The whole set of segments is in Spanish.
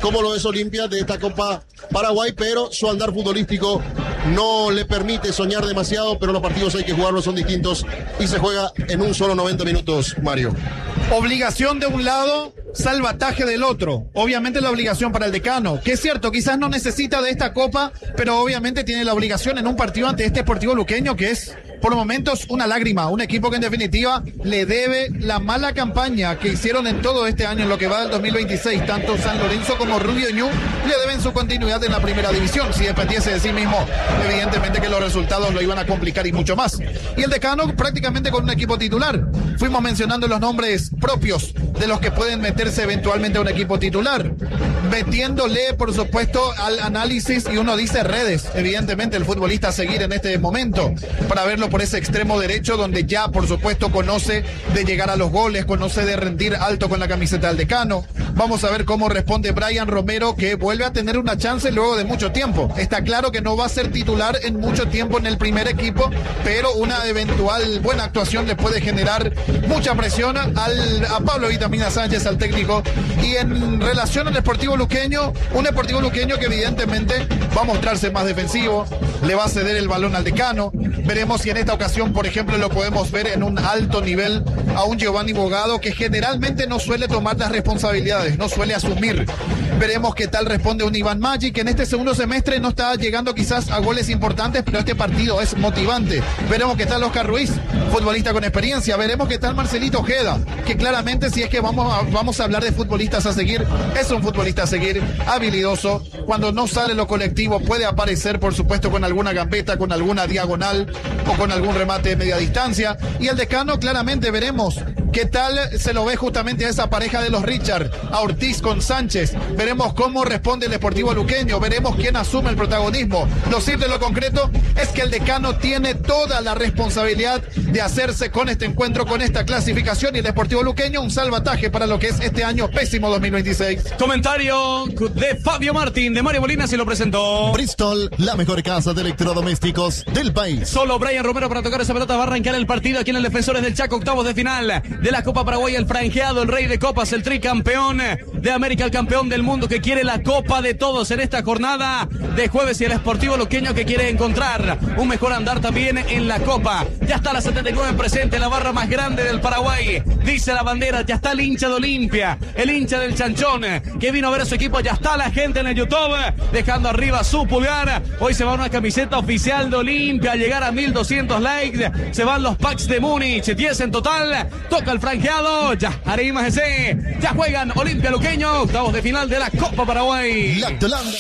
como lo es Olimpia de esta Copa Paraguay, pero su andar futbolístico no le permite soñar demasiado, pero los partidos hay que jugarlos, son distintos y se juega en un solo 90 minutos, Mario. Obligación de un lado, salvataje del otro. Obviamente la obligación para el Decano, que es cierto, quizás no necesita de esta copa, pero obviamente tiene la obligación en un partido ante este Sportivo Luqueño, que es por momentos una lágrima, un equipo que en definitiva le debe la mala campaña que hicieron en todo este año, en lo que va del 2026, tanto San Lorenzo como Rubio Ñu le deben su continuidad en la primera división. Si dependiese de sí mismo, evidentemente que los resultados lo iban a complicar y mucho más. Y el Decano prácticamente con un equipo titular. Fuimos mencionando los nombres propios de los que pueden meterse eventualmente a un equipo titular, metiéndole por supuesto al análisis, y uno dice redes, evidentemente el futbolista a seguir en este momento, para verlo por ese extremo derecho, donde ya por supuesto conoce de llegar a los goles, conoce de rendir alto con la camiseta del Decano. Vamos a ver cómo responde Brian Romero, que vuelve a tener una chance luego de mucho tiempo. Está claro que no va a ser titular en mucho tiempo en el primer equipo, pero una eventual buena actuación le puede generar mucha presión a Pablo Vitamina Sánchez, al técnico. Y en relación al Sportivo Luqueño, un Sportivo Luqueño que evidentemente va a mostrarse más defensivo, le va a ceder el balón al Decano. Veremos si en esta ocasión, por ejemplo, lo podemos ver en un alto nivel a un Giovanni Bogado, que generalmente no suele tomar las responsabilidades, no suele asumir. Veremos qué tal responde un Iván Maggi, que en este segundo semestre no está llegando quizás a goles importantes, pero este partido es motivante. Veremos qué tal Oscar Ruiz, futbolista con experiencia. Veremos qué tal Marcelito Ojeda, que claramente, si es que vamos a hablar de futbolistas a seguir, es un futbolista a seguir, habilidoso. Cuando no sale lo colectivo puede aparecer, por supuesto, con alguna gambeta, con alguna diagonal o con algún remate de media distancia. Y el Decano, claramente veremos qué tal se lo ve justamente a esa pareja de los Richard, a Ortiz con Sánchez. Veremos cómo responde el Sportivo Luqueño, veremos quién asume el protagonismo. Lo cierto y lo concreto es que el Decano tiene toda la responsabilidad de hacerse con este encuentro, con esta clasificación, y el Sportivo Luqueño un salvataje para lo que es este año pésimo 2026. Comentario de Fabio Martín, de Mario Molina, se lo presentó. Bristol, la mejor casa de electrodomésticos del país. Solo Brian Romero para tocar esa pelota, va a arrancar el partido aquí en el Defensores del Chaco, octavos de final de la Copa Paraguay, el franjeado, el rey de copas, el tricampeón de América, el campeón del mundo que quiere la Copa de Todos en esta jornada de jueves, y el Sportivo Luqueño que quiere encontrar un mejor andar también en la Copa. Ya está la 79 presente, la barra más grande del Paraguay, dice la bandera, ya está el hincha de Olimpia, el hincha del Chanchón que vino a ver a su equipo, ya está la gente en el YouTube dejando arriba su pulgar. Hoy se va una camiseta oficial de Olimpia, a llegar a 1200 likes, se van los packs de Múnich, 10 en total, toca el franjeado, ya Arimas ese, ya juegan Olimpia Luqueño, octavos de final de la Copa Paraguay. Lactolanda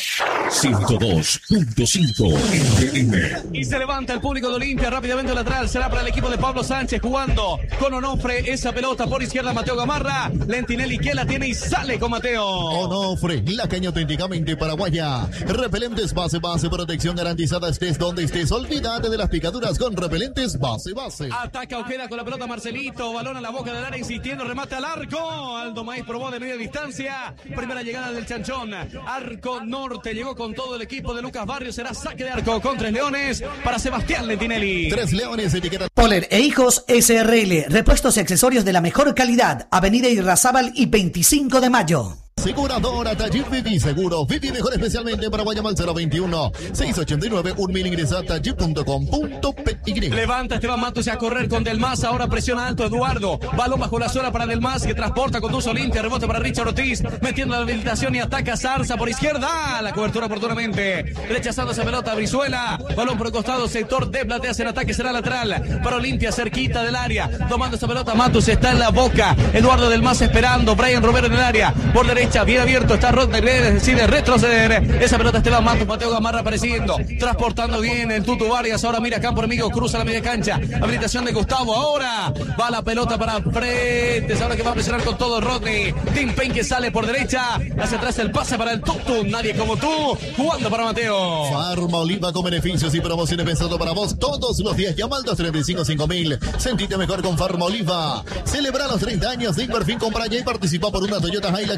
102.5 FM. Y se levanta el público de Olimpia, rápidamente lateral, será para el equipo de Pablo Sánchez, jugando con Onofre, esa pelota por izquierda, Mateo Gamarra, Lentinelli que la tiene y sale con Mateo. Onofre, la caña auténticamente paraguaya. Repelentes base, protección garantizada estés donde estés. Olvídate de las picaduras con repelentes base. Ataca Ojeda con la pelota Marcelito, balón a la boca del área, insistiendo, remate al arco. Aldo Maíz probó de media distancia. Primera llegada del Chanchón. Arco norte, llegó con todo el equipo de Lucas Barrios. Será saque de arco con Tres Leones para Sebastián Lentinelli. Tres Leones, etiqueta. Poller e Hijos SRL, repuestos y accesorios de la mejor calidad. Avenida Irrazábal y 25 de mayo. Aseguradora Taller Vivi Seguro. Vivi mejor especialmente para Guayama al 021-689-1000. Ingresa a taller.com.py. Levanta Esteban Matos a correr con Del Mas. Ahora presiona alto Eduardo. Balón bajo la suela para Del Mas, que transporta, conduce Olimpia. Rebote para Richard Ortiz, metiendo la habilitación y ataca Zarza por izquierda. La cobertura oportunamente. Rechazando esa pelota Brizuela. Balón por el costado, sector de Plateas. El ataque será lateral para Olimpia, cerquita del área. Tomando esa pelota Matos, está en la boca. Eduardo Del Mas esperando. Brian Romero en el área. Por derecha, bien abierto, está Rodney, decide retroceder. Esa pelota Esteban Matos, Mateo Gamarra apareciendo, transportando bien el Tutu Vargas. Ahora mira campo enemigo, cruza la media cancha. Habilitación de Gustavo. Ahora va la pelota para Fretes. Ahora que va a presionar con todo Rodney. Tim Payne que sale por derecha. Hacia atrás el pase para el Tutu. Nadie como tú. Jugando para Mateo. Farma Oliva con beneficios y promociones pensando para vos todos los días. Llama al 235-5000. Sentite mejor con Farma Oliva. Celebra los 30 años de Inverfin. Compra ya y participa por una Toyota Hilux de 0 km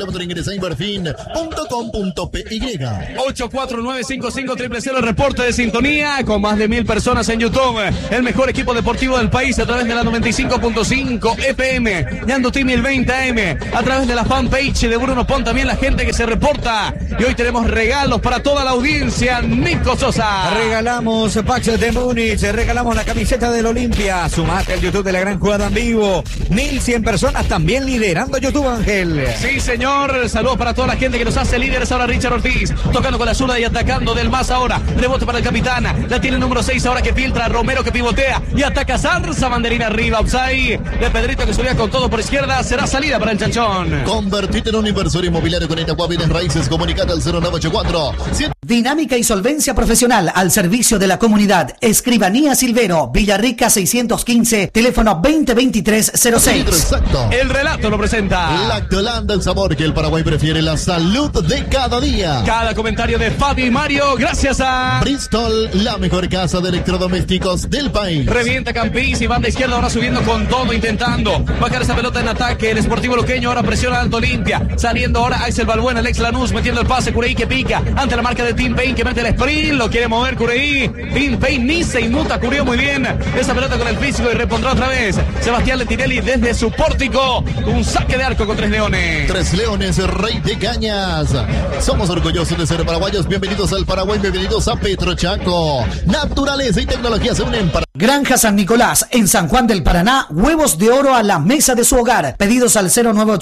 kilómetro. Ingresa a inverfin.com.py. 8495500, el reporte de sintonía con más de 1000 personas en YouTube. El mejor equipo deportivo del país a través de la 95.5 FM, Ñandutí 1020 AM, a través de la fanpage de Bruno Pon, también la gente que se reporta. Y hoy tenemos regalos para toda la audiencia. Nico Sosa. Regalamos Pax de Múnich, regalamos la camiseta del Olimpia. Sumate al YouTube de la gran jugada en vivo. 1100 personas también liderando YouTube, Ángel. Sí, señor. Saludos para toda la gente que nos hace líderes. Ahora Richard Ortiz, tocando con la zurda y atacando del más ahora. Rebote para el capitán. La tiene el número 6 ahora que filtra. Romero que pivotea y ataca Zarza. Banderina arriba. Upside de Pedrito que subía con todo por izquierda. Será salida para el Chanchón. Convertite en un inversor inmobiliario con Itaqua Bienes Raíces. Comunicate al 0984. Dinámica y solvencia profesional al servicio de la comunidad. Escribanía Silvero, Villarrica 615, teléfono 2023-06. Exacto. El relato lo presenta Lactolanda, el sabor que el Paraguay prefiere, la salud de cada día. cada comentario de Fabio y Mario. Gracias a Bristol, la mejor casa de electrodomésticos del país. Revienta Campís y banda izquierda ahora subiendo con todo, intentando bajar esa pelota en ataque. El Sportivo Luqueño ahora presiona alto Olimpia. Saliendo ahora Axel Balbuena, Alex Lanús metiendo el pase. Cureí que pica ante la marca de Tim Payne que mete el sprint. Lo quiere mover Cureí. Tim Payne ni se inmuta. Curió muy bien esa pelota con el físico y repondrá otra vez Sebastián Lentinelli desde su pórtico. Un saque de arco con 3 leones. 3 leones, rey de cañas. Somos orgullosos de ser paraguayos. Bienvenidos al Paraguay, bienvenidos a Petrochaco. Naturaleza y tecnología se unen para... Granja San Nicolás, en San Juan del Paraná, huevos de oro a la mesa de su hogar. Pedidos al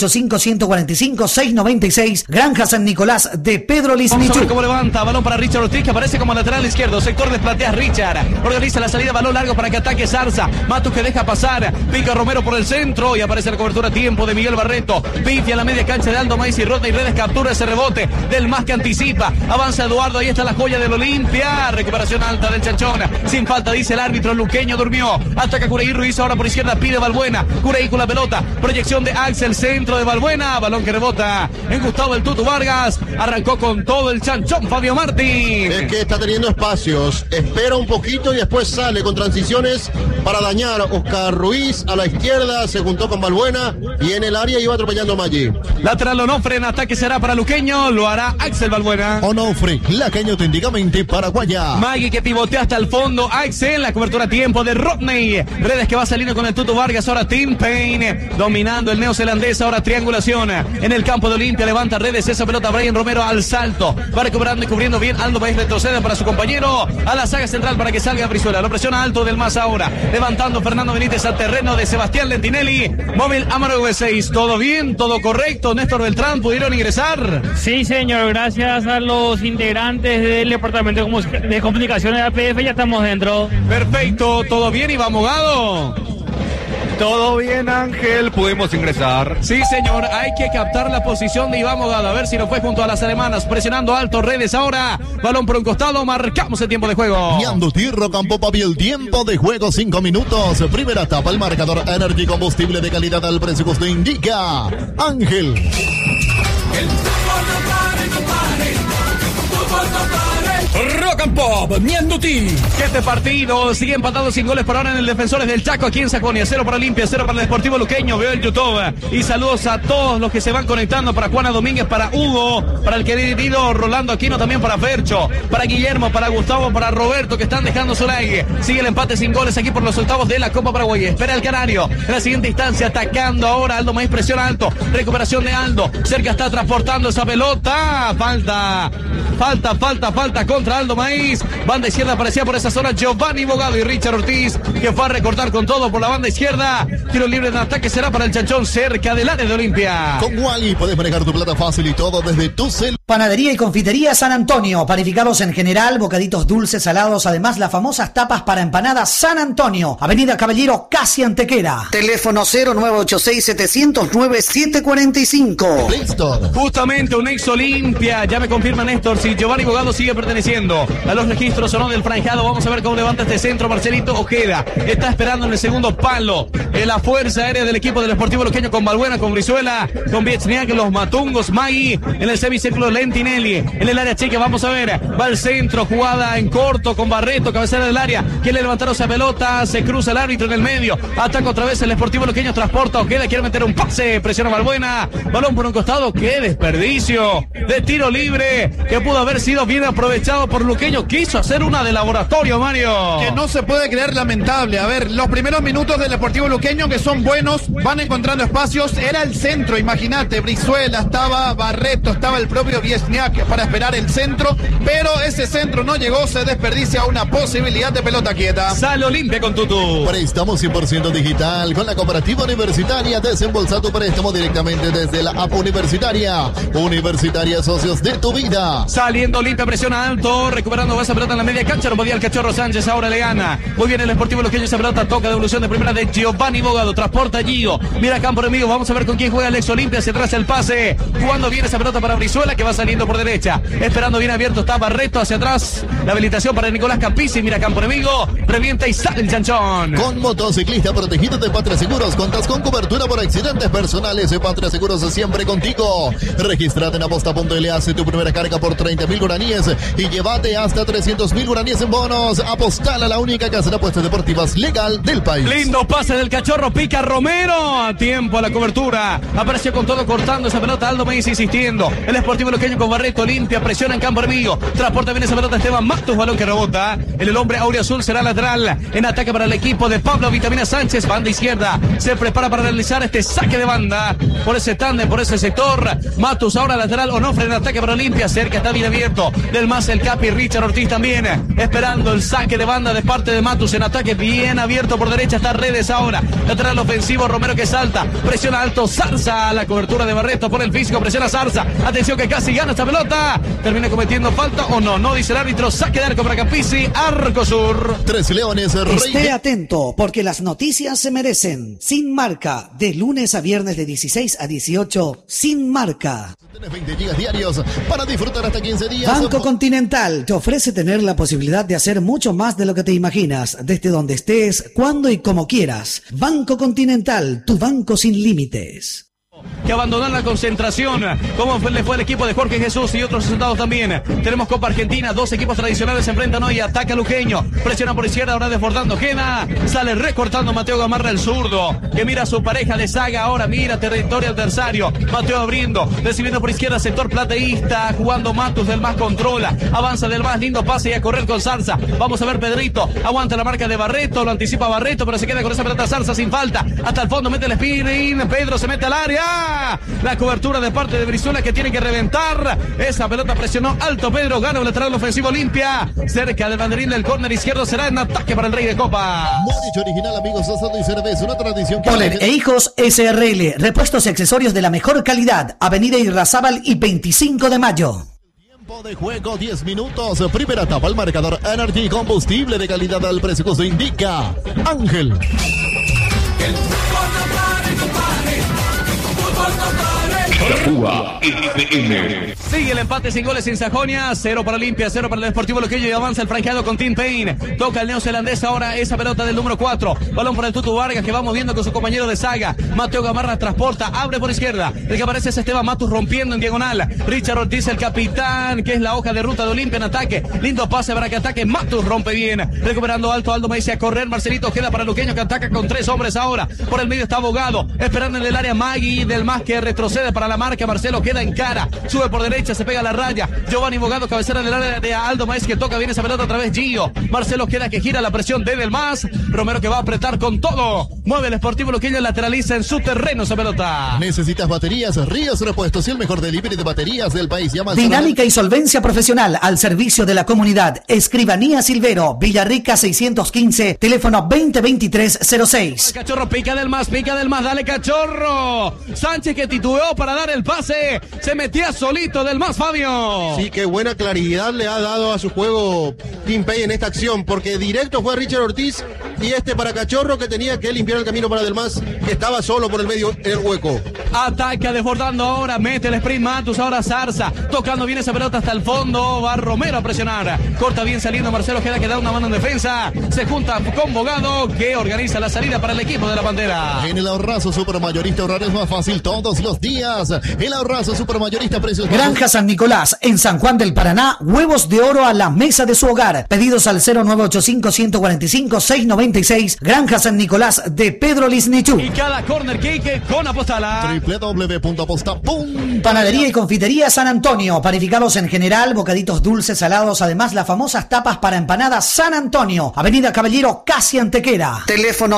0985-145-696. Granja San Nicolás de Pedro Vamos a ver Lisnichu. cómo levanta, balón para Richard Ortiz, que aparece como lateral izquierdo, sector de plateas Richard, organiza la salida, balón largo para que ataque Zarza, Matus que deja pasar, pica Romero por el centro y aparece la cobertura a tiempo de Miguel Barreto, pifia a la media cancha de Aldo Maíz y Rodney Redes, captura ese rebote del más que anticipa, avanza Eduardo, ahí está la joya del Olimpia, recuperación alta del Chanchón, sin falta dice el árbitro, Luqueño durmió, ataca Cureí Ruiz, ahora por izquierda pide Balbuena, Cureí con la pelota, proyección de Axel, centro de Balbuena, balón que rebota en Gustavo el Tutu Vargas, arrancó con todo el Chanchón Fabio Martín. Es que está teniendo espacios, espera un poquito y después sale con transiciones para dañar. Oscar Ruiz a la izquierda, se juntó con Balbuena y en el área iba atropellando a Maggi. Lateral Onofre, en ataque será para Luqueño, lo hará Axel Balbuena. Onofre, la caña auténticamente paraguaya. Magui que pivotea hasta el fondo, Axel, la cobertura a tiempo de Rodney, Redes que va saliendo con el Tutu Vargas, ahora Tim Payne, dominando el neozelandés, ahora triangulación en el campo de Olimpia, levanta Redes, esa pelota Brian Romero al salto, va recuperando y cubriendo bien, Aldo País retrocede para su compañero, a la saga central para que salga Brizuela, lo presiona alto del más ahora, levantando Fernando Benítez al terreno de Sebastián Lentinelli, móvil Amaro V6, todo bien, todo correcto, Néstor Beltrán, ¿pudieron ingresar? Sí, señor, gracias a los integrantes del Departamento de Comunicaciones de APF, ya estamos dentro. Perfecto, todo bien, Iván Mogado. Todo bien, Ángel, pudimos ingresar. Sí, señor, hay que captar la posición de Iván Mogado, a ver si no fue junto a las alemanas, presionando alto Redes ahora, balón por un costado, marcamos el tiempo de juego. Ñandutí, Campo Papi, el tiempo de juego 5 minutos. Primera etapa, el marcador Energy, combustible de calidad al precio que usted indica. Ángel. El fútbol no pare, no pare. El fútbol no pare. Rock and Pop, Ñandutí. Este partido sigue empatado sin goles por ahora en el Defensores del Chaco aquí en Sajonia. 0 para Olimpia, 0 para el Deportivo Luqueño. Veo el YouTube. Y saludos a todos los que se van conectando. Para Juana Domínguez, para Hugo, para el querido Rolando Aquino, también para Fercho, para Guillermo, para Gustavo, para Roberto, que están dejando su like. Sigue el empate sin goles aquí por los octavos de la Copa Paraguay. Espera el Canario. En la siguiente instancia, atacando ahora Aldo Maíz, presiona alto. Recuperación de Aldo. Cerca está transportando esa pelota. Falta contra Aldo Maíz. Banda izquierda aparecía por esa zona Giovanni Bogado y Richard Ortiz, que fue a recortar con todo por la banda izquierda. Tiro libre de ataque será para el Chanchón cerca del área de Olimpia. Con Wally puedes manejar tu plata fácil y todo desde tu cel. Panadería y confitería San Antonio, panificados en general, bocaditos dulces, salados, además las famosas tapas para empanadas San Antonio, Avenida Caballero, casi Antequera. Teléfono 0986-709-745. Play Store. Justamente un ex Olimpia, ya me confirma Néstor, si y Giovanni Bogado sigue perteneciendo a los registros o no del franjado. Vamos a ver cómo levanta este centro Marcelito Ojeda. Está esperando en el segundo palo la fuerza aérea del equipo del Sportivo Luqueño con Balbuena, con Brizuela, con Viechniak, los Matungos, Magui en el semicírculo, Lentinelli en el área chica. Vamos a ver, va al centro, jugada en corto con Barreto, cabecera del área, quiere levantar esa pelota, se cruza el árbitro en el medio, ataca otra vez el Sportivo Luqueño, transporta Ojeda, quiere meter un pase, presiona Balbuena, balón por un costado, qué desperdicio de tiro libre que pudo haber sido bien aprovechado por Luqueño. Quiso hacer una de laboratorio, Mario, que no se puede creer, lamentable. A ver, los primeros minutos del Deportivo Luqueño, que son buenos, van encontrando espacios, era el centro, imagínate, Brizuela, estaba Barreto, estaba el propio Viechniak para esperar el centro, pero ese centro no llegó, se desperdicia una posibilidad de pelota quieta. Sale Olimpia con Tutu. Préstamo 100% digital con la Cooperativa Universitaria. Desembolsa tu préstamo directamente desde la app universitaria. Universitaria, socios de tu vida. Saliendo Olimpia, presiona alto, recuperando esa pelota en la media cancha, no podía el Cachorro Sánchez, ahora le gana. Muy bien el Sportivo Luqueño, esa pelota toca, devolución de primera de Giovanni Bogado, transporta a Gio, mira campo enemigo, vamos a ver con quién juega el ex Olimpia, hacia atrás el pase, jugando bien esa pelota para Brizuela, que va saliendo por derecha, esperando bien abierto, está Barreto hacia atrás, la habilitación para Nicolás Campisi, mira campo enemigo, revienta y sale el chanchón. Con motociclista protegido de Patria Seguros, contas con cobertura por accidentes personales. De Patria Seguros siempre contigo. Registrate en aposta.l, hace tu primera carga por 30.000 guaraníes y llévate hasta 300.000 guaraníes en bonos. Apostal a la única casa de apuestas deportivas legal del país. Lindo pase del Cachorro, pica Romero, a tiempo a la cobertura, apareció con todo cortando esa pelota, Aldo Meis insistiendo, el Sportivo Luqueño con Barreto, limpia, presiona en campo enemigo, transporta bien esa pelota Esteban Matus, balón que rebota, el hombre auriazul será lateral, en ataque para el equipo de Pablo Vitamina Sánchez, banda izquierda, se prepara para realizar este saque de banda, por ese tándem, por ese sector, Matus ahora lateral, Onofre en ataque para Olimpia, cerca está bien abierto, del más el Capi, Richard Ortiz también, esperando el saque de banda de parte de Matus, en ataque bien abierto por derecha, está Redes ahora, lateral ofensivo, Romero que salta, presiona alto, Zarza, la cobertura de Barreto por el físico, presiona Zarza, atención que casi gana esta pelota, termina cometiendo falta o no, no dice el árbitro, saque de arco para Campisi, Arco Sur. Tres Leones, Esté atento, porque las noticias se merecen. Sin Marca, de lunes a viernes de 16 a 18, Sin Marca. Tienes 20 gigas diarios para disfrutar hasta 15 días. Banco Continental te ofrece tener la posibilidad de hacer mucho más de lo que te imaginas, desde donde estés, cuando y como quieras. Banco Continental, tu banco sin límites. Que abandonó la concentración, como le fue el equipo de Jorge Jesús y otros resultados también. Tenemos Copa Argentina, dos equipos tradicionales se enfrentan hoy, ataca Luqueño, presiona por izquierda, ahora desbordando Ojeda, sale recortando Mateo Gamarra, el zurdo, que mira a su pareja de saga, ahora mira territorio adversario, Mateo abriendo, recibiendo por izquierda, sector plateísta, jugando Matus, del más controla, avanza del más, lindo pase y a correr con Zarza, vamos a ver Pedrito, aguanta la marca de Barreto, lo anticipa Barreto, pero se queda con esa pelota Zarza sin falta, hasta el fondo mete el spinning, Pedro se mete al área, la cobertura de parte de Brizuela que tiene que reventar. Esa pelota presionó alto Pedro, gana un lateral ofensivo Olimpia. Cerca del banderín del córner izquierdo será en ataque para el Rey de Copa. Morich original, amigos, asado y cerveza, una tradición que... Poler e Hijos SRL, repuestos y accesorios de la mejor calidad. Avenida Irrazábal y 25 de mayo. Tiempo de juego 10 minutos. Primera etapa, el marcador Energy, combustible de calidad al precio que se indica. Ángel. El fútbol no pare, no pare. Fútbol no pare. Cuba FM. Sigue el empate sin goles en Sajonia, 0 para Olimpia, 0 para el Deportivo Luqueño y avanza el franqueado con Tim Payne. Toca el neozelandés ahora esa pelota del número 4. Balón por el Tutu Vargas que va moviendo con su compañero de saga. Mateo Gamarra transporta, abre por izquierda. El que aparece es Esteban Matus rompiendo en diagonal. Richard Ortiz, el capitán, que es la hoja de ruta de Olimpia en ataque. Lindo pase para que ataque. Matus rompe bien. Recuperando alto, Aldo Meis a correr. Marcelito queda para Luqueño que ataca con 3 hombres ahora. Por el medio está Abogado. Esperando en el área Magui del más que retrocede para la marca. Marcelo queda en cara. Sube por derecha, se pega a la raya. Giovanni Bogado, cabecera del área de Aldo Maes que toca bien esa pelota otra vez Gio. Marcelo queda que gira la presión de Del Más. Romero que va a apretar con todo. Mueve el Sportivo Luqueño, lateraliza en su terreno esa pelota. ¿Necesitas baterías? Ríos Repuestos y el mejor delivery de baterías del país. Llama Dinámica y solvencia profesional al servicio de la comunidad. Escribanía Silvero, Villarrica 615, teléfono 2023-06. Cachorro pica del más, dale Cachorro. Sánchez que titubeó para dar preparar el pase. Se metía solito del más, Fabio. Sí, qué buena claridad le ha dado a su juego Tim Payne en esta acción, porque directo fue a Richard Ortiz y para Cachorro, que tenía que limpiar el camino para Del Mas, que estaba solo por el medio en el hueco. Ataca desbordando ahora, mete el sprint Matus, ahora Zarza, tocando bien esa pelota hasta el fondo, va Romero a presionar, corta bien saliendo Marcelo Ojeda, que da una mano en defensa, se junta con Bogado, que organiza la salida para el equipo de la Pantera. En el Ahorrazo Supermayorista ahorrar es más fácil todos los días. El Ahorrazo Supermayorista, precios Granja San Nicolás, en San Juan del Paraná, huevos de oro a la mesa de su hogar. Pedidos al 0985-145-696. Granja San Nicolás de Pedro Lisnichuk. Y cada corner cake con Apostala. www.aposta.com. Panadería y confitería San Antonio. Panificados en general, bocaditos dulces, salados. Además, las famosas tapas para empanadas San Antonio. Avenida Caballero, casi Antequera. Teléfono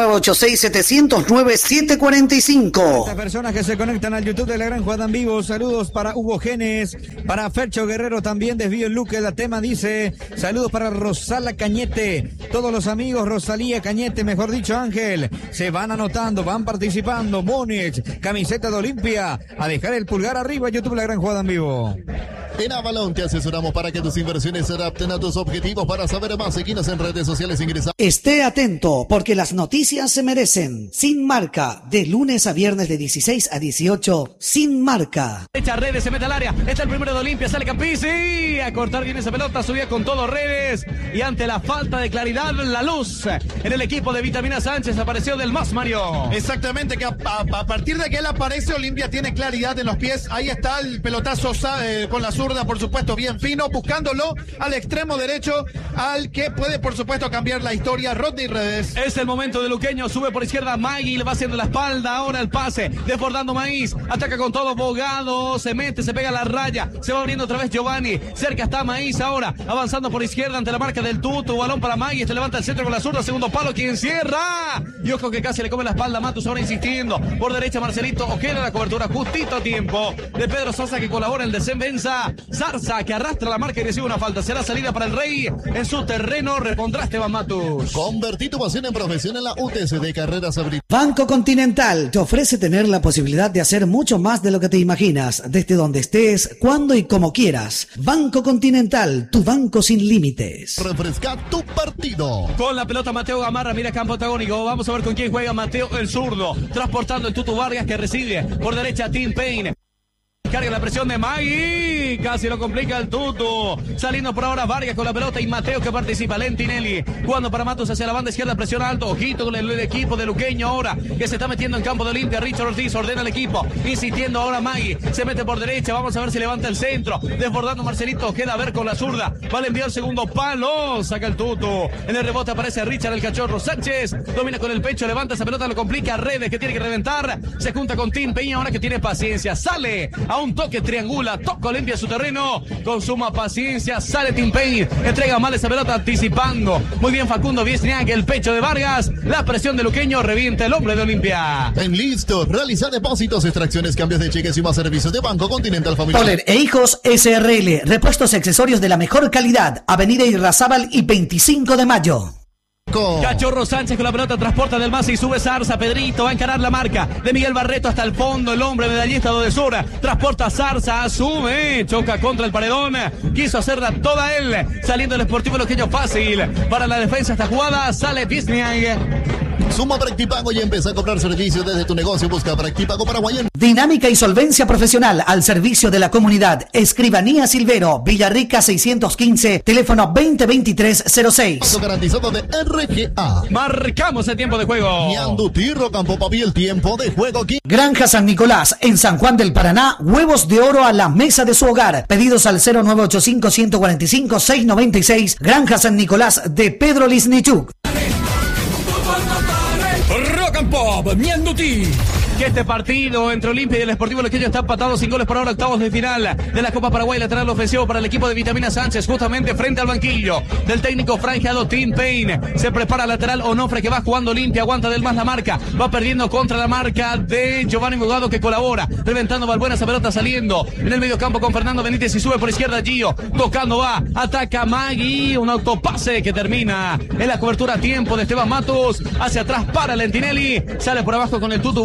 0986-709-745. Estas personas que se conectan al YouTube de La Gran Jugada en Vivo. Saludos para Hugo Genes, para Fercho Guerrero también. Desvío el Luque. La tema dice: saludos para Rosala Cañete. Todos los amigos, Rosalía Cañete, mejor dicho, Ángel, se van anotando, van participando. Múnich, camiseta de Olimpia. A dejar el pulgar arriba, YouTube La Gran Jugada en Vivo. En Avalon te asesoramos para que tus inversiones se adapten a tus objetivos. Para saber más, seguinos en redes sociales, ingresa. Esté atento, porque las noticias se merecen. Sin Marca, de lunes a viernes de 16 a 18, Sin Marca. Echa Redes, se mete al área, está el primero de Olimpia, sale Campisi, a cortar bien esa pelota, subía con todo Redes, y ante la falta de claridad, la luz en el equipo de Vitamina Sánchez apareció Del Mas, Mario. Exactamente, que a partir de que él aparece, Olimpia tiene claridad en los pies. Ahí está el pelotazo con la zurda, por supuesto, bien fino, buscándolo al extremo derecho, al que puede, por supuesto, cambiar la historia, Rodney Redes. Es el momento de Luqueño, sube por izquierda Magui, le va haciendo la espalda, ahora el pase, desbordando Maíz, ataca con todo Bogado, se mete, se pega a la raya, se va abriendo otra vez Giovanni, cerca está Maíz ahora, avanzando por izquierda ante la marca del Tutu, balón para Magui, se levanta el centro con la zurda, segundo palo, quien cierra, y ojo que casi le come la espalda a Matus, ahora insistiendo, por derecha Marcelito Ojeda, la cobertura justito a tiempo, de Pedro Sosa, que colabora en el desenvenza, Zarza, que arrastra la marca y recibe una falta, será salida para el Rey, en su terreno, repondrá Esteban Matus. Convertí tu pasión en profesión en la UTC de Carreras Abril. Banco Continental te ofrece tener la posibilidad de hacer mucho más de lo que te imaginas, desde donde estés, cuando y como quieras. Banco Continental, tu banco sin límites. Refresca tu partido. Con la pelota Mateo Gamarra, mira campo antagónico, vamos a ver con quién juega Mateo el zurdo, transportando el Tutu Vargas, que recibe por derecha a Tim Payne. Carga la presión de Magui, casi lo complica el Tutu, saliendo por ahora Vargas con la pelota y Mateo, que participa, Lentinelli, jugando para Matos hacia la banda izquierda, presión alto, ojito con el equipo de Luqueño ahora, que se está metiendo en campo de Olimpia, Richard Ortiz ordena el equipo, insistiendo ahora Magui, se mete por derecha, vamos a ver si levanta el centro, desbordando Marcelito, queda a ver con la zurda, vale enviar el segundo palo, saca el Tutu, en el rebote aparece Richard el Cachorro Sánchez, domina con el pecho, levanta esa pelota, lo complica, Redes, que tiene que reventar, se junta con Tim Peña ahora, que tiene paciencia, sale a un toque, triangula, toca Olimpia su terreno, con suma paciencia, sale Tim Payne, entrega mal esa pelota anticipando, muy bien Facundo Viesniak, el pecho de Vargas, la presión de Luqueño, revienta el hombre de Olimpia. En listo, realiza depósitos, extracciones, cambios de cheques y más servicios de Banco Continental Familiar. Toller e Hijos SRL, repuestos y accesorios de la mejor calidad, Avenida Irrazábal y 25 de Mayo. Cachorro Sánchez con la pelota, transporta Del Mas y sube Zarza, Pedrito va a encarar la marca de Miguel Barreto hasta el fondo, el hombre medallista de Sura, transporta Zarza, sube, choca contra el paredón, quiso hacerla toda él, saliendo el Sportivo Luqueño fácil, para la defensa esta jugada, sale Wisniak. Suma Practipago y empieza a cobrar servicios desde tu negocio. Busca Practipago Paraguay. Dinámica y solvencia profesional al servicio de la comunidad. Escribanía Silvero, Villarrica 615, teléfono 2023-06. Garantizado de RGA. Marcamos el tiempo de juego. Ñandutirro, Campo Papi, el tiempo de juego aquí. Granja San Nicolás, en San Juan del Paraná, huevos de oro a la mesa de su hogar. Pedidos al 0985-145-696. Granja San Nicolás de Pedro Lisnichuk. Rock and Pop, Ñanduti. Que este partido entre Olimpia y el Sportivo Luqueño está empatado sin goles por ahora, octavos de final de la Copa Paraguay, lateral ofensivo para el equipo de Vitamina Sánchez, justamente frente al banquillo del técnico franjeado Tim Payne. Se prepara lateral Onofre, que va jugando Olimpia, aguanta Del Mas la marca, va perdiendo contra la marca de Giovanni Bogado, que colabora, reventando Balbuena, esa pelota saliendo en el medio campo con Fernando Benítez y sube por izquierda Gio, tocando va, ataca Magui, un autopase que termina en la cobertura a tiempo de Esteban Matos, hacia atrás para Lentinelli, sale por abajo con el Tutu Vargas,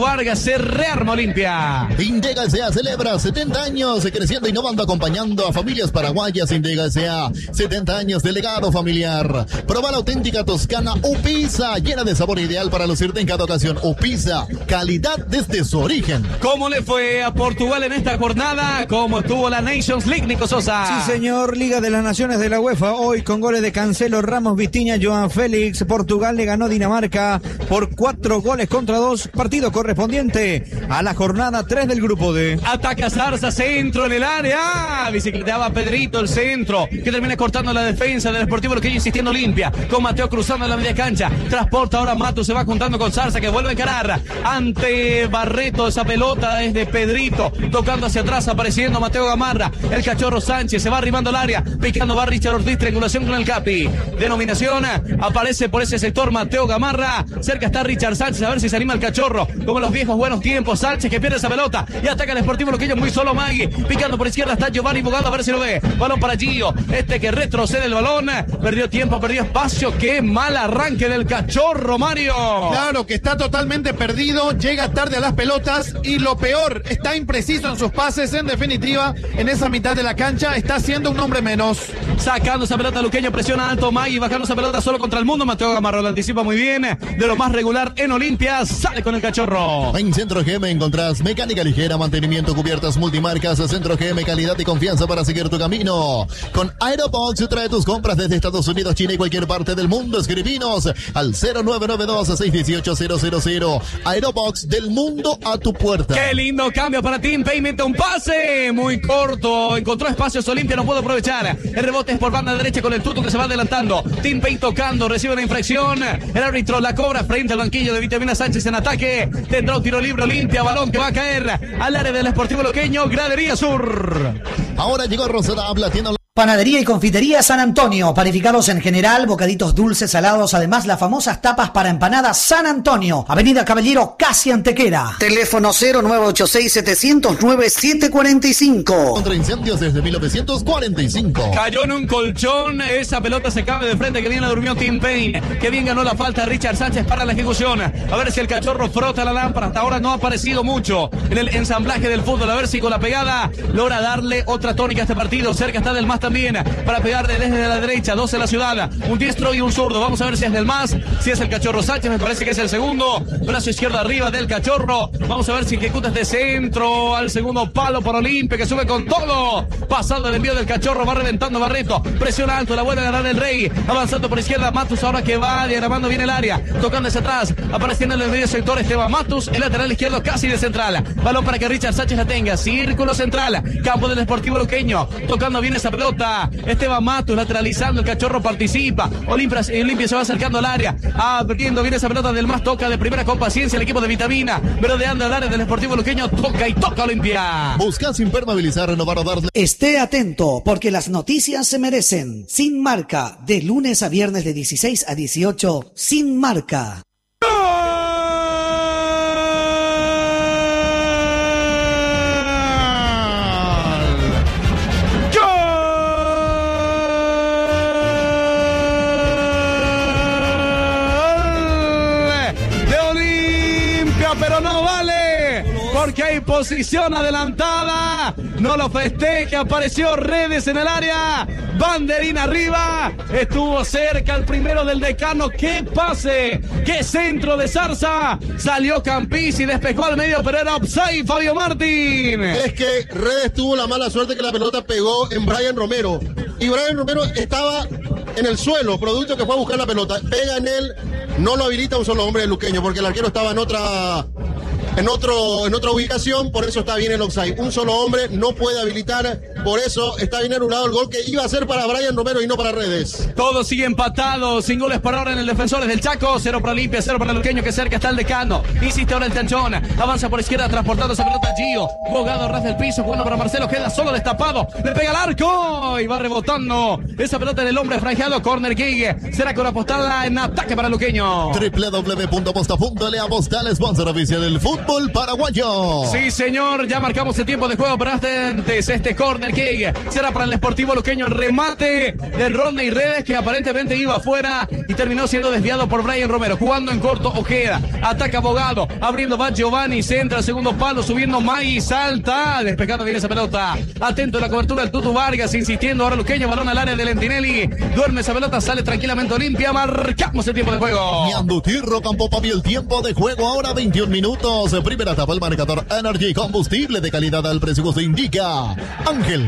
se rearma Olimpia. Indega S.A. celebra 70 años creciendo, innovando, acompañando a familias paraguayas. Indega S.A. 70 años de legado familiar. Proba la auténtica toscana Upisa, llena de sabor ideal para lucirte en cada ocasión. Upisa, calidad desde su origen. ¿Cómo le fue a Portugal en esta jornada? ¿Cómo estuvo la Nations League, Nico Sosa? Sí, señor, Liga de las Naciones de la UEFA. Hoy con goles de Cancelo, Ramos, Vitinha, Joan Félix. Portugal le ganó a Dinamarca por 4-2. Partido correspondiente a la jornada 3 del grupo D. Ataca Zarza, centro en el área. Bicicleteaba Pedrito, el centro, que termina cortando la defensa del Sportivo Luqueño, insistiendo Olimpia. Con Mateo cruzando la media cancha. Transporta ahora Matus, se va juntando con Zarza, que vuelve a encarar ante Barreto. Esa pelota es de Pedrito, tocando hacia atrás, apareciendo Mateo Gamarra. El Cachorro Sánchez se va arribando al área, picando va Richard Ortiz, triangulación con el Capi. Denominación, aparece por ese sector Mateo Gamarra. Cerca está Richard Sánchez, a ver si se anima el Cachorro, como en los viejos buenos tiempos. Sánchez que pierde esa pelota y ataca el Sportivo Luqueño muy solo. Magui, picando por izquierda está Giovanni Bogado, a ver si lo ve. Balón para Gio, que retrocede el balón, perdió tiempo, perdió espacio. Qué mal arranque del Cachorro, Mario. Claro que está totalmente perdido, llega tarde a las pelotas y lo peor, está impreciso en sus pases. En definitiva, en esa mitad de la cancha está siendo un hombre menos. Sacando esa pelota Luqueño, presiona alto Magui, bajando esa pelota solo contra el mundo. Mateo Gamarra lo anticipa muy bien, de lo más regular en Olimpia, sale con el Cachorro. En Centro GM encontrás mecánica ligera, mantenimiento, cubiertas multimarcas. Centro GM, calidad y confianza para seguir tu camino. Con Aerobox trae tus compras desde Estados Unidos, China y cualquier parte del mundo. Escribinos al 0992-618-000. Aerobox, del mundo a tu puerta. Qué lindo cambio para Team Payment, un pase muy corto, encontró espacios Olimpia, no pudo aprovechar. El rebote es por banda derecha con el Tutu, que se va adelantando. Team Pay tocando, recibe una infracción. El árbitro la cobra frente al banquillo de Vitamina Sánchez en ataque. Tendrá un tiro libre Olimpia, balón que va a caer al área del Sportivo Luqueño, gradería sur. Ahora llegó Rosada, habla, tiene... Panadería y Confitería San Antonio, panificados en general, bocaditos dulces, salados, además las famosas tapas para empanadas San Antonio, Avenida Caballero, casi Antequera. Teléfono 0986-709-745. Contra incendios desde 1945. Cayó en un colchón, esa pelota se cabe de frente, que bien la durmió Tim Payne, que bien ganó la falta Richard Sánchez para la ejecución. A ver si el Cachorro frota la lámpara, hasta ahora no ha aparecido mucho en el ensamblaje del fútbol, a ver si con la pegada logra darle otra tónica a este partido. Cerca está del más también para pegarle desde la derecha, 12 en la ciudad, un diestro y un zurdo. Vamos a ver si es del más, si es el Cachorro Sánchez, me parece que es el segundo. Brazo izquierdo arriba del Cachorro. Vamos a ver si ejecuta este centro al segundo palo para Olimpia, que sube con todo, pasando el envío del Cachorro, va reventando Barreto, presiona alto, la vuelve a ganar el Rey, avanzando por izquierda Matus, ahora que va diagramando bien el área, tocando hacia atrás, apareciendo en el medio sector Esteban Matus, el lateral izquierdo casi de central, balón para que Richard Sánchez la tenga, círculo central, campo del Sportivo Luqueño, tocando bien esa pelota, Esteban Matus lateralizando, el Cachorro participa, Olimpia se va acercando al área, abriendo bien esa pelota del más, toca de primera con paciencia el equipo de Vitamina, merodeando al área del Sportivo Luqueño, toca y toca Olimpia. Buscas impermeabilizar, renovar o darle... Esté atento, porque las noticias se merecen. Sin Marca, de lunes a viernes de 16 a 18, Sin Marca. Pero no vale, porque hay posición adelantada, no lo festeja, apareció Redes en el área, banderín arriba, estuvo cerca el primero del Decano, qué pase, qué centro de Zarza, salió Campisi, despejó al medio, pero era offside Fabio Martín. Es que Redes tuvo la mala suerte que la pelota pegó en Brian Romero, y Brian Romero estaba en el suelo, producto que fue a buscar la pelota, pega en él, no lo habilita un solo hombre de Luqueño, porque el arquero estaba en otra ubicación, por eso está bien el offside. Un solo hombre no puede habilitar, por eso está bien anulado el gol que iba a ser para Brian Romero y no para Redes. Todo sigue empatado, sin goles por ahora en el Defensores del Chaco, 0 para Olimpia, 0 para el Luqueño, que cerca está el Decano. Insiste ahora el Tanchón, avanza por izquierda transportando esa pelota Gio, Bogado ras del piso, jugando para Marcelo, queda solo destapado, le pega al arco y va rebotando esa pelota del hombre franjeado, corner kick, será con apostada en ataque para el Luqueño. www.aposta.le, Apostal, sponsor oficial del fútbol paraguayo. Sí, señor, ya marcamos el tiempo de juego, pero antes este corner kick será para el Sportivo Luqueño, el remate del Rodney Redes, que aparentemente iba afuera y terminó siendo desviado por Brian Romero. Jugando en corto Ojeda, ataca Bogado, abriendo va Giovanni, centra al segundo palo, subiendo Magui, salta, despejando bien esa pelota. Atento en la cobertura el Tutu Vargas, insistiendo ahora Luqueño, balón al área de Lentinelli. Duerme esa pelota, sale tranquilamente Olimpia. Marcamos el tiempo de juego. Ñanduti, Rocampo, papi, el tiempo de juego ahora 21 minutos. Primera etapa, el marcador Energy, combustible de calidad al precio que indica Ángel.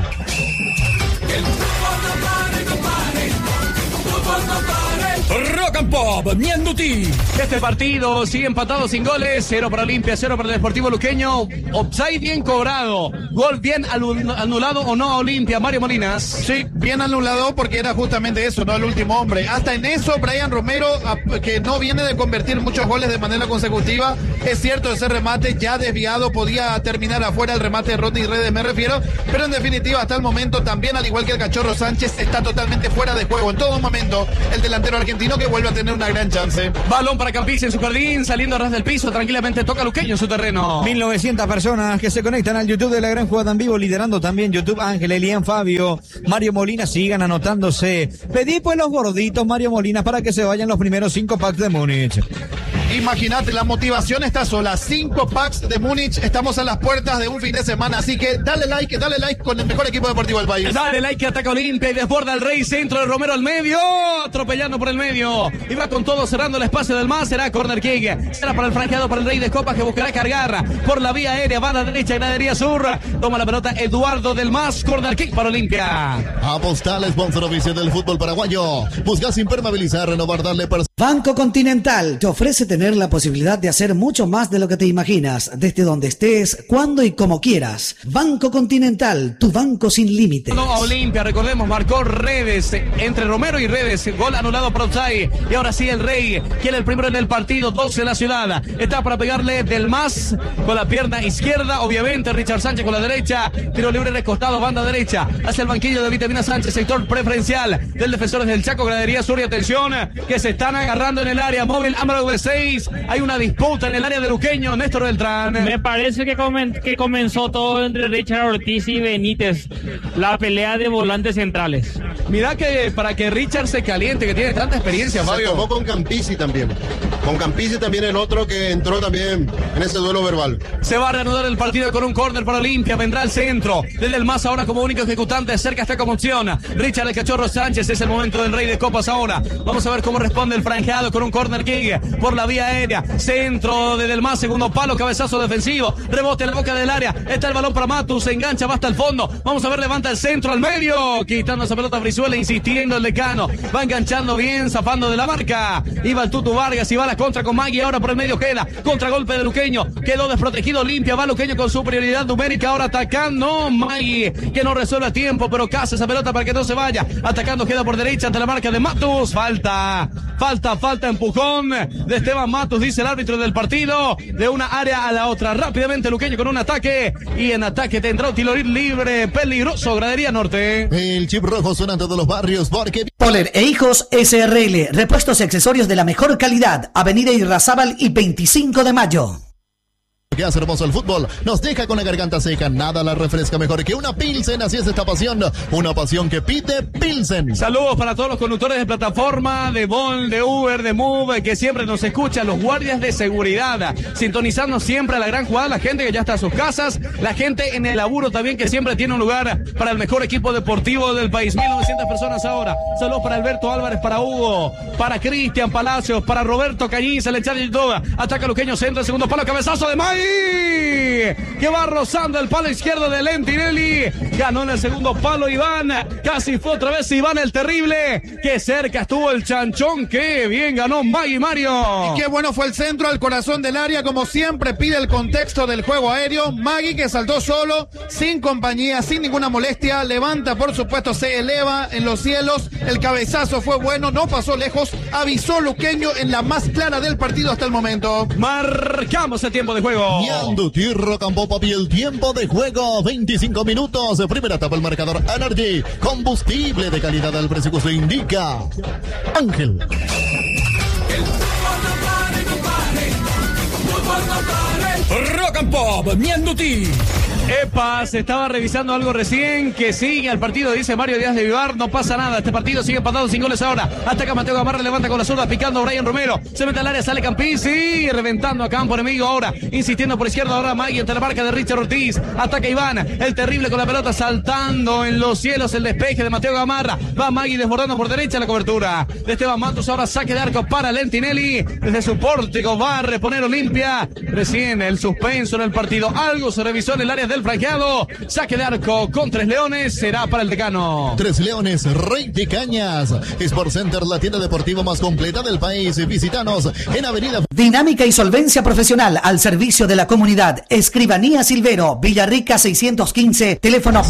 El fútbol no pare, no pare. Fútbol no pare. Rock and Pop, Ñanduti. Este partido sigue empatado sin goles. 0 para Olimpia, 0 para el Deportivo Luqueño. Offside bien cobrado. Gol bien anulado o no a Olimpia. Mario Molinas. Sí, bien anulado porque era justamente eso, no el último hombre. Hasta en eso, Brian Romero, que no viene de convertir muchos goles de manera consecutiva. Es cierto, ese remate ya desviado podía terminar afuera, el remate de Rodney Redes me refiero. Pero en definitiva, hasta el momento también, al igual que el Cachorro Sánchez, está totalmente fuera de juego. En todo momento, el delantero argentino que vuelve a tener una gran chance. Balón para Campiz en su jardín, saliendo a ras del piso, tranquilamente toca Luqueño en su terreno. 1900 personas que se conectan al YouTube de La Gran Jugada en Vivo, liderando también YouTube Ángel, Elian, Fabio, Mario Molina, sigan anotándose. Pedí pues los gorditos, Mario Molina, para que se vayan los primeros 5 packs de Múnich. Imagínate, la motivación está sola. 5 packs de Múnich, estamos a las puertas de un fin de semana, así que dale like con el mejor equipo deportivo del país. Dale like, ataca Olimpia y desborda el Rey, centro de Romero al medio, atropellando por el medio, y va con todo cerrando el espacio del más, será corner kick, será para el franqueado para el Rey de Copas que buscará cargar por la vía aérea, banda derecha, gradería sur, toma la pelota Eduardo del Mas, corner kick para Olimpia. Apostal, sponsor oficial del fútbol paraguayo. Buscas impermeabilizar, renovar, darle Banco Continental te ofrece tener la posibilidad de hacer mucho más de lo que te imaginas, desde donde estés, cuando y como quieras. Banco Continental, tu banco sin límites. No, a Olimpia, recordemos, marcó Redes, entre Romero y Redes, gol anulado por offside. Y ahora sí el Rey, quiere el primero en el partido, 12 en la ciudad. Está para pegarle del Mas con la pierna izquierda, obviamente Richard Sánchez con la derecha. Tiro libre recostado, banda derecha, hacia el banquillo de Vitamina Sánchez, sector preferencial del Defensores del Chaco, gradería sur y atención, que se están agarrando en el área móvil, Ámaro de 6. Hay una disputa en el área de Luqueño, Néstor Beltrán. Me parece que comenzó todo entre Richard Ortiz y Benítez, la pelea de volantes centrales. Mira que para que Richard se caliente, que tiene tanta experiencia, Fabio. Se tomó con Campisi también. Con Campisi también el otro que entró también en ese duelo verbal. Se va a reanudar el partido con un córner para Olimpia, vendrá al centro. Desde el Mas ahora como único ejecutante, cerca está como opción Richard el Cachorro Sánchez, es el momento del Rey de Copas ahora. Vamos a ver cómo responde el franjeado con un córner kick por la vía aérea. Centro de Del Mas, segundo palo, cabezazo defensivo, rebote en la boca del área, está el balón para Matus, se engancha, va hasta el fondo, vamos a ver, levanta el centro al medio, quitando esa pelota a Brizuela, insistiendo el decano, va enganchando bien, zafando de la marca, iba el Tutu Vargas y va a la contra con Magui, ahora por el medio queda, contragolpe de Luqueño, quedó desprotegido Olimpia, va Luqueño con superioridad numérica, ahora atacando, Magui, que no resuelve a tiempo, pero caza esa pelota para que no se vaya, atacando queda por derecha ante la marca de Matus, falta, empujón de Esteban Matus, dice el árbitro del partido, de una área a la otra, rápidamente Luqueño con un ataque, y en ataque tendrá un tiro libre peligroso, gradería norte. El chip rojo suena en todos los barrios porque... Poler e Hijos SRL, repuestos y accesorios de la mejor calidad, Avenida Irrazábal y 25 de Mayo. Que hace hermoso el fútbol, nos deja con la garganta seca, nada la refresca mejor que una Pilsen, así es esta pasión, una pasión que pide Pilsen. Saludos para todos los conductores de plataforma, de Bolt, de Uber, de Move, que siempre nos escuchan, los guardias de seguridad, sintonizando siempre a La Gran Jugada, la gente que ya está a sus casas, la gente en el laburo también, que siempre tiene un lugar para el mejor equipo deportivo del país. 1900 personas ahora, saludos para Alberto Álvarez, para Hugo, para Cristian Palacios, para Roberto Cañiza, el chat de YouTube, ataca Luqueño, centro, el segundo palo, cabezazo de May, que va rozando el palo izquierdo de Lentinelli, ganó en el segundo palo Iván, casi fue otra vez Iván el terrible, que cerca estuvo el chanchón, que bien ganó Magui Mario. Y qué bueno fue el centro al corazón del área, como siempre pide el contexto del juego aéreo, Magui que saltó solo, sin compañía, sin ninguna molestia, levanta por supuesto, se eleva en los cielos, el cabezazo fue bueno, no pasó lejos, avisó Luqueño en la más clara del partido hasta el momento. Marcamos el tiempo de juego. Ñanduti, Rocampo, papi, el tiempo de juego, 25 minutos, primera etapa, el marcador Energy, combustible de calidad al precio que se indica Ángel. El fútbol no pare, no pare. Fútbol no pare. Rock and Pop, Ñanduti. Epa, se estaba revisando algo recién, que sigue el partido, dice Mario Díaz de Vivar, no pasa nada, este partido sigue empatado sin goles ahora, ataca Mateo Gamarra, levanta con la zurda, picando Brian Romero, se mete al área, sale Campisi, reventando a campo enemigo ahora, insistiendo por izquierda ahora Magui entre la marca de Richard Ortiz, ataca Iván, el terrible con la pelota, saltando en los cielos el despeje de Mateo Gamarra, va Magui desbordando por derecha la cobertura de Esteban Matos, ahora saque de arco para Lentinelli, desde su pórtico va a reponer Olimpia, recién el suspenso en el partido, algo se revisó en el área del franqueado, saque de arco con Tres Leones, será para el decano. Tres Leones, Rey de Cañas, Sport Center, la tienda deportiva más completa del país. Visítanos en Avenida Dinámica y solvencia profesional al servicio de la comunidad. Escribanía Silvero, Villarrica 615, teléfono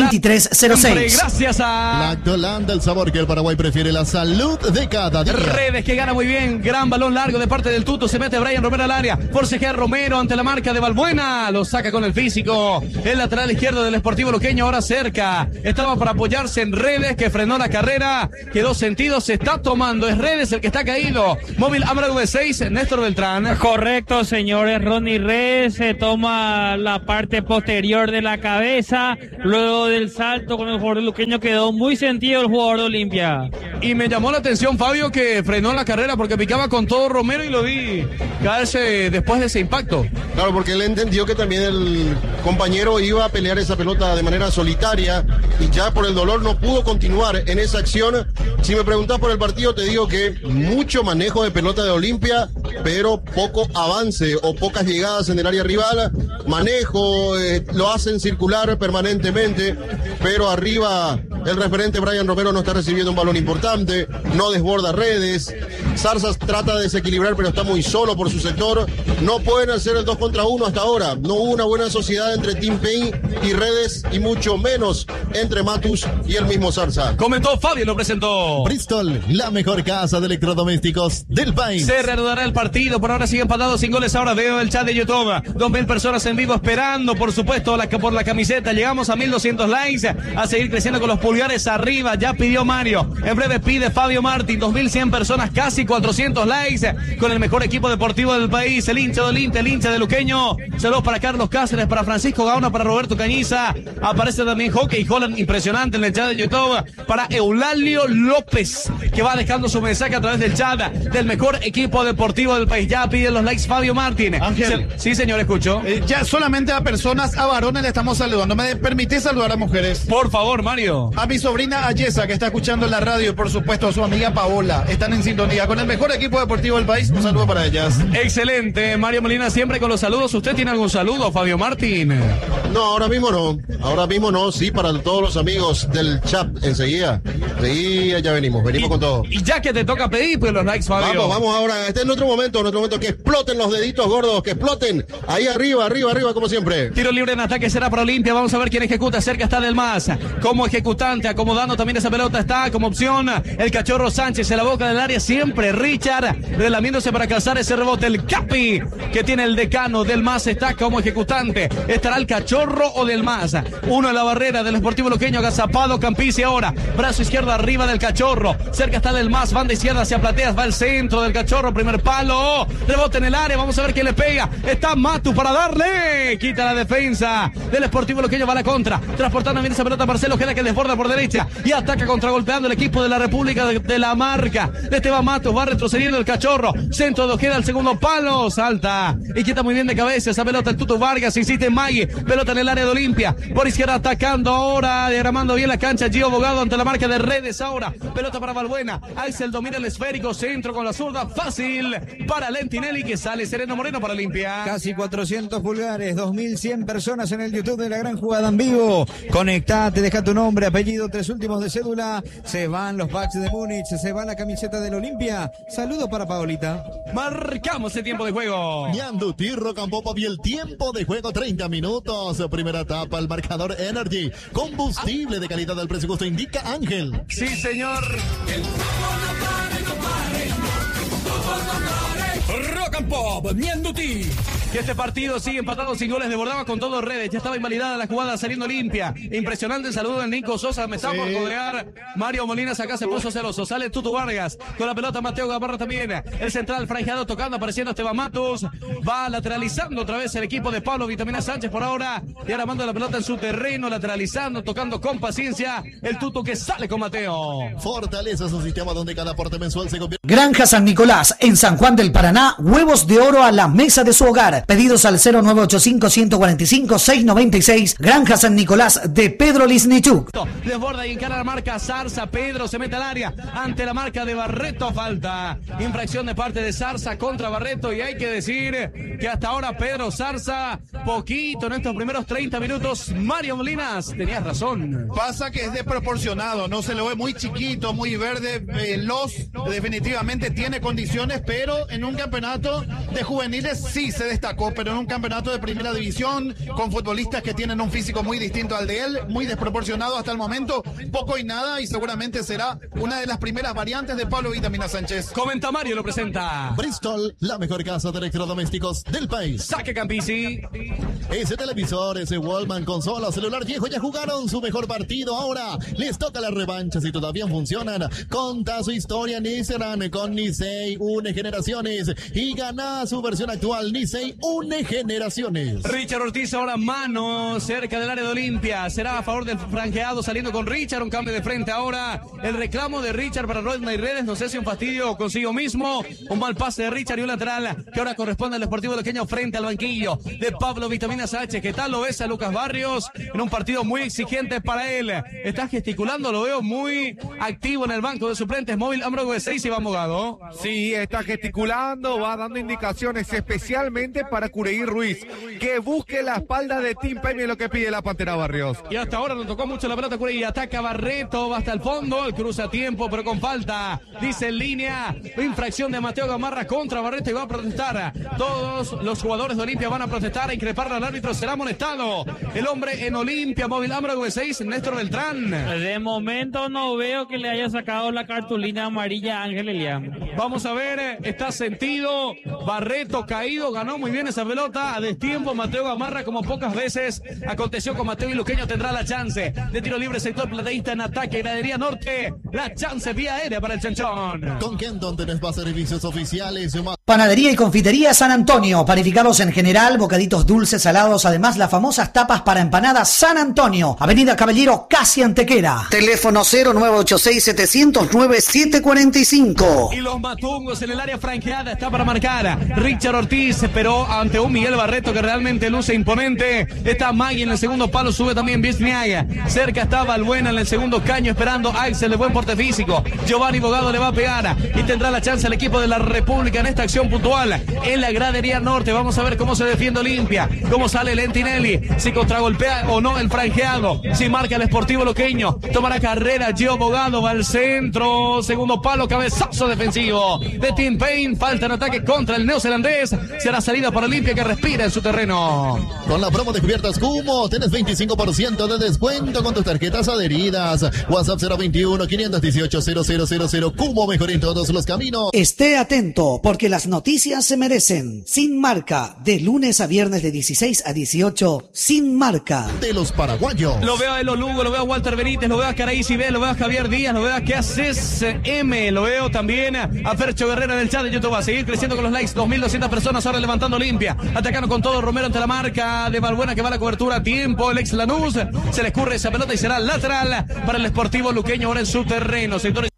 202306. Gracias a Lactolanda, el sabor que el Paraguay prefiere, la salud de cada día. Redes que gana muy bien, gran balón largo de parte del Tuto, se mete Brian Romero al área, forcejea Romero ante la marca de Balbuena, lo saca con el físico, el lateral izquierdo del Sportivo Luqueño ahora cerca, estaba para apoyarse en Redes que frenó la carrera, quedó sentido, se está tomando, es Redes el que está caído, móvil Amra V6, Néstor Beltrán. Correcto, señores, Ronnie Redes se toma la parte posterior de la cabeza, luego del salto con el jugador luqueño quedó muy sentido el jugador de Olimpia. Y me llamó la atención, Fabio, que frenó la carrera porque picaba con todo Romero y lo vi caerse después de ese impacto. Claro, porque él entendió que también el compañero iba a pelear esa pelota de manera solitaria y ya por el dolor no pudo continuar en esa acción. Si me preguntas por el partido, te digo que mucho manejo de pelota de Olimpia, pero poco avance o pocas llegadas en el área rival. Manejo, lo hacen circular permanentemente, pero arriba el referente Brian Romero no está recibiendo un balón importante, no desborda Redes. Zarzas trata de desequilibrar, pero está muy solo por su sector. No pueden hacer el 2 contra 1 hasta ahora. No hubo una buena sociedad entre Team Payne y Redes, y mucho menos entre Matus y el mismo Zarza. Comentó Fabio, lo presentó. Bristol, la mejor casa de electrodomésticos del país. Se reanudará el partido, por ahora sigue empatado sin goles. Ahora veo el chat de YouTube, 2000 personas en vivo esperando, por supuesto, por la camiseta. Llegamos a 1200 likes, a seguir creciendo con los pulgares arriba. Ya pidió Mario, en breve pide Fabio Martín, 2100 personas, casi 400 likes, con el mejor equipo deportivo del país, el hincha del Inter, el hincha de Luqueño. Saludos para Carlos Cáceres, para Francisco Gaona, para Roberto Cañiza. Aparece también Hockey Holland, impresionante en el chat de YouTube, para Eulalio López, que va dejando su mensaje a través del chat del mejor equipo deportivo del país. Ya pide los likes Fabio Martín. Ángel. Sí, señor, escucho. Ya solamente a personas, a varones le estamos saludando. ¿Me permitís saludar a mujeres? Por favor, Mario. A mi sobrina Ayesa, que está escuchando en la radio, y por supuesto a su amiga Paola. Están en sintonía con el mejor equipo deportivo del país. Un saludo para ellas. Excelente, Mario Molina siempre con los saludos. ¿Usted tiene algún saludo, Fabio Martín? No, ahora mismo no. Ahora mismo no, sí, para todos los amigos del chat enseguida. Sí, ya venimos con todo. Y ya que te toca pedir, pues los likes, Fabio. Vamos ahora. Este es nuestro momento, que exploten los deditos gordos, que exploten. Ahí arriba, como siempre. Tiro libre en ataque será para Olimpia. Vamos a ver quién ejecuta. Cerca está Del Mas. Como ejecutante, acomodando también esa pelota, está como opción el Cachorro Sánchez en la boca del área. Siempre Richard relamiéndose para calzar ese rebote. El Capi que tiene el decano. Del Mas está como ejecutante. ¿Estará el Cachorro o Del Mas? Uno en la barrera del Sportivo Luqueño. Agazapado Campisi ahora. Brazo izquierdo arriba del Cachorro. Cerca está Del Mas. Banda izquierda hacia Plateas. Va el centro del Cachorro. Primer palo. Rebote en el área. Vamos a ver quién le pega. Está Matu para darle. Quita la defensa del Sportivo Luqueño. Va a la contra. Transportando bien esa pelota Marcelo. Queda que desborda por derecha. Y ataca contragolpeando el equipo de la República de la Marca. De Esteban Matos. Va retrocediendo el Cachorro. Centro de Ojeda al segundo palo. Salta. Y quita muy bien de cabeza esa pelota. El Tuto Vargas. Insiste en Magui. Pelota en el área de Olimpia. Por izquierda atacando ahora. Diagramando bien la cancha. Gio Bogado ante la marca de Redes ahora. Pelota para Balbuena. Axel domina el esférico. Centro con la zurda. Fácil para Lentinelli que sale Sereno Moreno para Olimpia. Casi 400 pulgares. 2100 personas en el YouTube de La Gran Jugada en vivo. Conectate, deja tu nombre, apellido, 3 últimos de cédula. Se van los Bucks de Múnich. Se va la camiseta del Olimpia. Saludo para Paolita. Marcamos el tiempo de juego. Ñandutí, Rock and Pop y el tiempo de juego 30 minutos. Primera etapa, el marcador Energy. Combustible de calidad al precio justo, indica Ángel. Sí, señor. El fútbol no pare, no pare. Fútbol no pare. Rock and Pop, Ñandutí. que este partido sigue empatado sin goles. Desbordaba con todo redes. Ya estaba invalidada la jugada saliendo limpia. Impresionante el saludo del Nico Sosa. Me está por codear. Mario Molinas acá se puso celoso. Sale Tutu Vargas. Con la pelota Mateo Gamarra también. El central franjeado tocando, apareciendo Esteban Matos. Va lateralizando otra vez el equipo de Pablo Vitamina Sánchez por ahora. Y ahora manda la pelota en su terreno. Lateralizando, tocando con paciencia. El Tutu que sale con Mateo. Fortaleza su sistema donde cada aporte mensual se convierte. Granja San Nicolás, en San Juan del Paraná, huevos de oro a la mesa de su hogar. Pedidos al 0985-145-696. Granja San Nicolás de Pedro Lisnichuk. Desborda y encara la marca Zarza. Pedro se mete al área ante la marca de Barreto. Falta. Infracción de parte de Zarza contra Barreto. Y hay que decir que hasta ahora Pedro Zarza, poquito en estos primeros 30 minutos. Mario Molinas, tenías razón. Pasa que es desproporcionado, no se lo ve muy chiquito, muy verde, veloz, definitivamente tiene condiciones, pero en un campeonato de juveniles sí se destacó, pero en un campeonato de primera división, con futbolistas que tienen un físico muy distinto al de él, muy desproporcionado hasta el momento, poco y nada, y seguramente será una de las primeras variantes de Pablo Vitamina Sánchez. Comenta Mario, lo presenta Bristol, la mejor casa de electrodomésticos del país. Saque Campisi. Ese televisor, ese Wallman, consola, celular viejo, ya jugaron su mejor partido. Ahora les toca la revancha. Si todavía funcionan, conta su historia Nissan con Nisei Une Generaciones y gana su versión actual Nisei Une Generaciones. Richard Ortiz ahora mano cerca del área de Olimpia. Será a favor del franjeado saliendo con Richard. Un cambio de frente ahora. El reclamo de Richard para Rodney Redes. No sé si un fastidio consigo mismo. Un mal pase de Richard y un lateral que ahora corresponde al Deportivo Luqueño frente al banquillo de Pablo Vitamina Sánchez. ¿Qué tal lo ves a Lucas Barrios? En un partido muy exigente para él. Está gesticulando, lo veo muy activo en el banco de suplentes. Móvil Ambrogo de 6 y va Mogado. Sí, está gesticulando, va dando indicaciones especialmente para Cureí Ruiz, que busque la espalda de Tim Payne, es lo que pide la Pantera Barrios. Y hasta ahora no tocó mucho la pelota Cureí. Ataca Barreto, va hasta el fondo, el cruza a tiempo, pero con falta. Dice en línea, infracción de Mateo Gamarra contra Barreto y va a protestar. Todos los jugadores de Olimpia van a protestar, a increparle al árbitro, será amonestado. El hombre en Olimpia, Móvil Ambrogo de 6, Néstor Beltrán. De momento no veo que le haya sacado la cartulina amarilla a Ángel Elian. Vamos a ver, está sentido. Barreto caído, ganó muy bien esa pelota. A destiempo Mateo Gamarra, como pocas veces aconteció con Mateo y Luqueño, tendrá la chance de tiro libre, sector plateísta en ataque, gradería norte. La chance vía aérea para el Chanchón. Con Kenton tenés más servicios oficiales. Panadería y confitería San Antonio, panificados en general, bocaditos dulces, salados, además las famosas tapas para empanadas San Antonio, Avenida Caballero, casi Antequera. Teléfono 0986-709-745. Y los matungos en el área franqueada, está para marcar Richard Ortiz, pero ante un Miguel Barreto que realmente luce imponente. Está Magui en el segundo palo, sube también Bisniaga. Cerca está Balbuena en el segundo caño, esperando Axel de buen porte físico. Giovanni Bogado le va a pegar y tendrá la chance el equipo de la República en esta acción puntual en la gradería norte. Vamos a ver cómo se defiende Olimpia, cómo sale Lentinelli, si contragolpea o no el franjeado, si marca el Sportivo Luqueño. Tomará carrera Gio Bogado, va al centro, segundo palo, cabezazo defensivo de Tim Payne. Falta en ataque contra el neozelandés. Será salida para Olimpia que respira en su terreno. Con la promo de Cubiertas Cumo tenés 25% de descuento con tus tarjetas adheridas. WhatsApp 021-518-0000. Cumo, mejor en todos los caminos. Esté atento porque las noticias se merecen. Sin Marca, de lunes a viernes de 16 a 18. Sin Marca. De los paraguayos. Lo veo a Elo Lugo, lo veo a Walter Benítez, lo veo a Caray Cibé, lo veo a Javier Díaz, lo veo a ¿Qué haces M? Lo veo también a Fercho Guerrero en el chat de YouTube. Va a seguir creciendo con los likes. 2.200 personas ahora levantando Olimpia. Atacando con todo Romero ante la marca de Balbuena que va a la cobertura a tiempo. El ex Lanús se le escurre esa pelota y será lateral para el Sportivo Luqueño ahora en su terreno. Sectores